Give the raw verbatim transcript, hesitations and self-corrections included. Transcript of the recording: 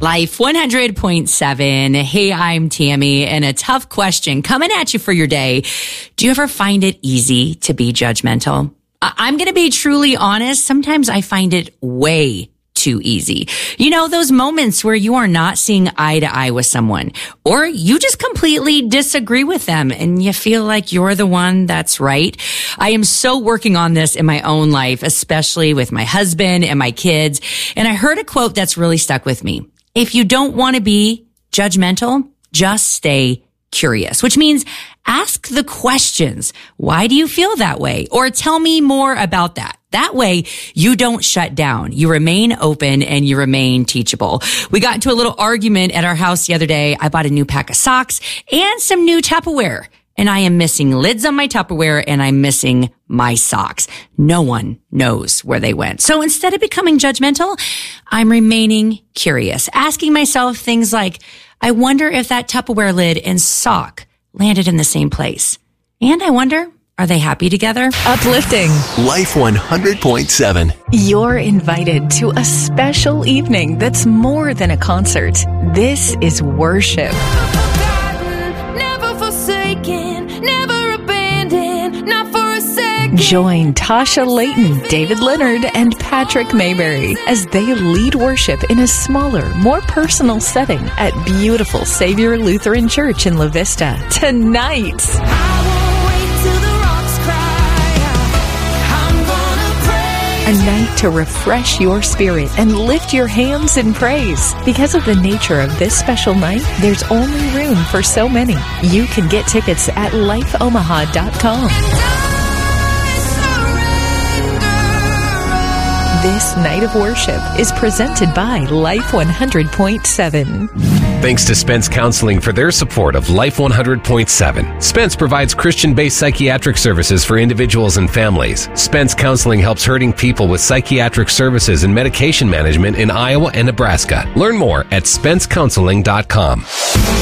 Life one hundred point seven. Hey, I'm Tammy, and a tough question coming at you for your day. Do you ever find it easy to be judgmental? I- I'm going to be truly honest. Sometimes I find it way too easy. You know, those moments where you are not seeing eye to eye with someone, or you just completely disagree with them and you feel like you're the one that's right. I am so working on this in my own life, especially with my husband and my kids. And I heard a quote that's really stuck with me. If you don't want to be judgmental, just stay curious, which means ask the questions. Why do you feel that way? Or tell me more about that. That way, you don't shut down. You remain open and you remain teachable. We got into a little argument at our house the other day. I bought a new pack of socks and some new Tupperware. And I am missing lids on my Tupperware and I'm missing my socks. No one knows where they went. So instead of becoming judgmental, I'm remaining curious, asking myself things like, I wonder if that Tupperware lid and sock landed in the same place. And I wonder, are they happy together? Uplifting. Life one hundred point seven. You're invited to a special evening that's more than a concert. This is worship. Never forsaken, never abandoned, not for a second. Join Tasha Layton, David Leonard, and Patrick Mayberry as they lead worship in a smaller, more personal setting at beautiful Savior Lutheran Church in La Vista tonight. A night to refresh your spirit and lift your hands in praise. Because of the nature of this special night, there's only room for so many. You can get tickets at life omaha dot com. This night of worship is presented by Life one hundred point seven. Thanks to Spence Counseling for their support of Life one hundred point seven. Spence provides Christian-based psychiatric services for individuals and families. Spence Counseling helps hurting people with psychiatric services and medication management in Iowa and Nebraska. Learn more at spence counseling dot com.